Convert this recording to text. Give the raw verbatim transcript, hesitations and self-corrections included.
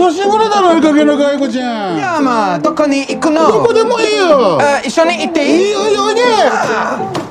年頃だろ、いい加減な外子ちゃん。 いやまあどこに行くの？ どこでもいいよ。 あ、一緒に行っていい？ いいよ、いいよ、いいね。